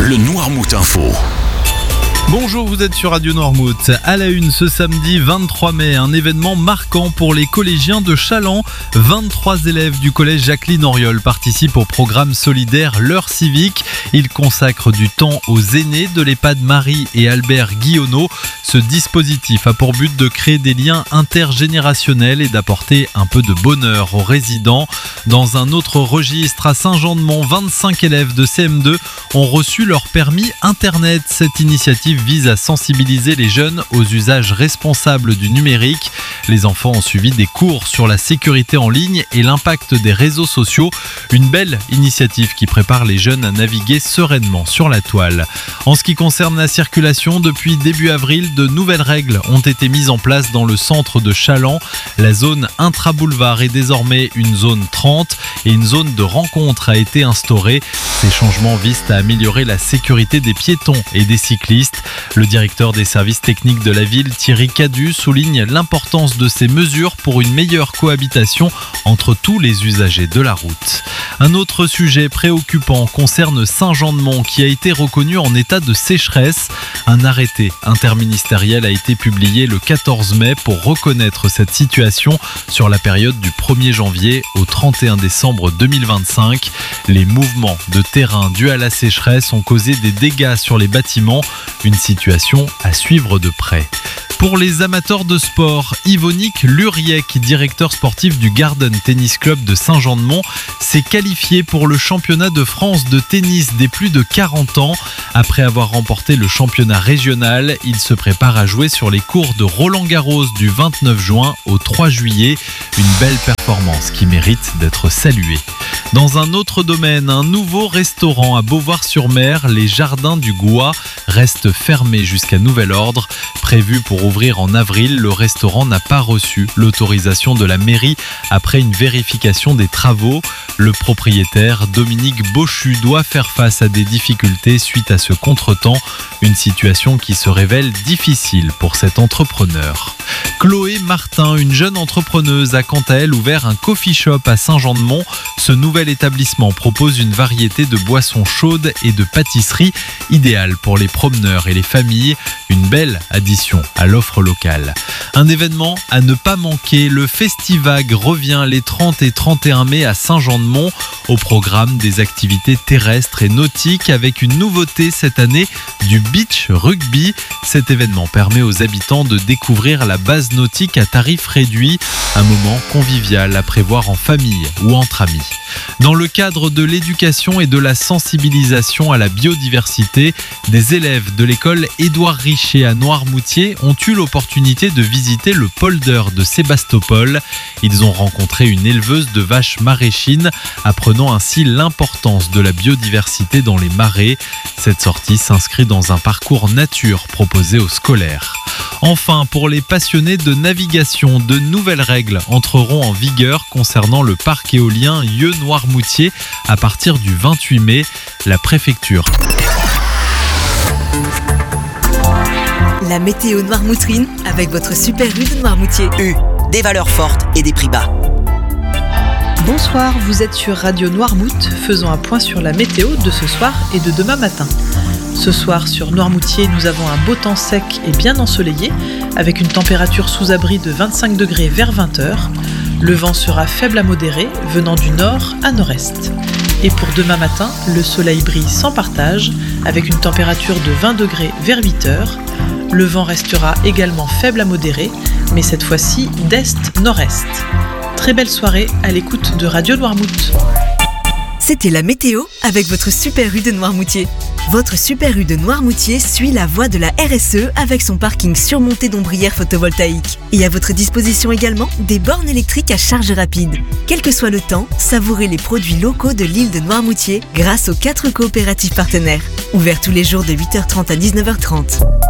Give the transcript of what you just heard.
le Noirmout Info. Bonjour, vous êtes sur Radio Noirmout. À la une ce samedi 23 mai, un événement marquant pour les collégiens de Chaland. 23 élèves du collège Jacqueline Auriol participent au programme solidaire L'Heure civique. Ils consacrent du temps aux aînés de l'EHPAD Marie et Albert Guillonneau. Ce dispositif a pour but de créer des liens intergénérationnels et d'apporter un peu de bonheur aux résidents. Dans un autre registre, à Saint-Jean-de-Mont, 25 élèves de CM2 ont reçu leur permis Internet. Cette initiative vise à sensibiliser les jeunes aux usages responsables du numérique. Les enfants ont suivi des cours sur la sécurité en ligne et l'impact des réseaux sociaux. Une belle initiative qui prépare les jeunes à naviguer sereinement sur la toile. En ce qui concerne la circulation, depuis début avril, de nouvelles règles ont été mises en place dans le centre de Chaland. La zone intra-boulevard est désormais une zone 30 et une zone de rencontre a été instaurée. Ces changements visent à améliorer la sécurité des piétons et des cyclistes. Le directeur des services techniques de la ville, Thierry Cadu, souligne l'importance de ces mesures pour une meilleure cohabitation entre tous les usagers de la route. Un autre sujet préoccupant concerne Saint-Jean-de-Mont qui a été reconnu en état de sécheresse. Un arrêté interministériel a été publié le 14 mai pour reconnaître cette situation sur la période du 1er janvier au 31 décembre 2025. Les mouvements de terrain dus à la sécheresse ont causé des dégâts sur les bâtiments, une situation à suivre de près. Pour les amateurs de sport, Yvonique Luriec, directeur sportif du Garden Tennis Club de Saint-Jean-de-Mont, s'est qualifié pour le championnat de France de tennis des plus de 40 ans. Après avoir remporté le championnat régional, il se prépare à jouer sur les cours de Roland-Garros du 29 juin au 3 juillet. Une belle performance qui mérite d'être saluée. Dans un autre domaine, un nouveau restaurant à Beauvoir-sur-Mer, les Jardins du Goua, reste fermé jusqu'à nouvel ordre. Prévu pour ouvrir en avril, le restaurant n'a pas reçu l'autorisation de la mairie après une vérification des travaux. Le propriétaire, Dominique Bochu, doit faire face à des difficultés suite à ce contretemps, une situation qui se révèle difficile pour cet entrepreneur. Chloé Martin, une jeune entrepreneuse, a quant à elle ouvert un coffee shop à Saint-Jean-de-Mont. Ce nouvel établissement propose une variété de boissons chaudes et de pâtisseries idéales pour les promeneurs et les familles. Une belle addition à l'offre locale. Un événement à ne pas manquer, le Festivag revient les 30 et 31 mai à Saint-Jean-de-Mont. Au programme des activités terrestres et nautiques avec une nouveauté cette année, du beach rugby. Cet événement permet aux habitants de découvrir la base nautique à tarif réduit. Un moment convivial à prévoir en famille ou entre amis. Dans le cadre de l'éducation et de la sensibilisation à la biodiversité, des élèves de l'école Édouard Richer à Noirmoutier ont eu l'opportunité de visiter le polder de Sébastopol. Ils ont rencontré une éleveuse de vaches maraîchines, apprenant ainsi l'importance de la biodiversité dans les marais. Cette sortie s'inscrit dans un parcours nature proposé aux scolaires. Enfin, pour les passionnés de navigation, de nouvelles règles entreront en vigueur concernant le parc éolien Yeux-Noirmoutier à partir du 28 mai. La préfecture. La météo noirmoutrine avec votre Super U de Noirmoutier. U, des valeurs fortes et des prix bas. Bonsoir, vous êtes sur Radio Noirmout. Faisons un point sur la météo de ce soir et de demain matin. Ce soir sur Noirmoutier, nous avons un beau temps sec et bien ensoleillé avec une température sous abri de 25 degrés vers 20h. Le vent sera faible à modéré venant du nord à nord-est. Et pour demain matin, le soleil brille sans partage avec une température de 20 degrés vers 8h. Le vent restera également faible à modéré, mais cette fois-ci d'est-nord-est. Très belle soirée à l'écoute de Radio Noirmout. C'était la météo avec votre Super U de Noirmoutier. Votre Super U de Noirmoutier suit la voie de la RSE avec son parking surmonté d'ombrières photovoltaïques. Et à votre disposition également des bornes électriques à charge rapide. Quel que soit le temps, savourez les produits locaux de l'île de Noirmoutier grâce aux 4 coopératives partenaires. Ouverts tous les jours de 8h30 à 19h30.